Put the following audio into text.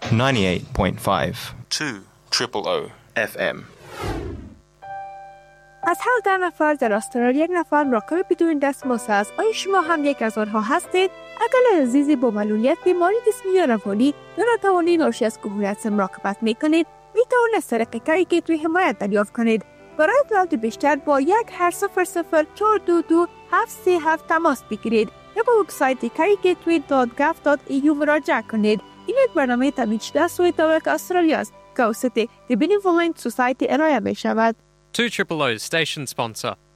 98.5 200 FM. از هر 10 نفر در استرالیا 1 نفر مراقب بدون دستمزد است. آیا شما هم یک از آنها هستید؟ اگر عزیزی با معلولیت، بیماری جسمی یا روانی یا ناتوانی ناشی از کهولت مراقبت میکنید، میتوانید از طریق کاری گیتوی حمایت دریافت کنید. برای اطلاعات بیشتر با 1-800-422-737 تماس بگیرید یا با وبسایت carygatoy.gov.au مراجعه کنید. این یک برنامه تامین شده از سوی طبق استرالیا است که توسط The Benevolent Society ارائه می شود. 200 station sponsor.